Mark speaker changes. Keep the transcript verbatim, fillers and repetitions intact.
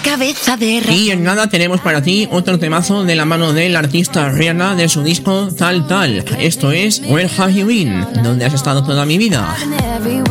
Speaker 1: cabeza de R.
Speaker 2: Y en nada tenemos para ti otro temazo de la mano del artista Rihanna de su disco Tal Tal. Esto es Where Have You Been? ¿Dónde has estado toda mi vida?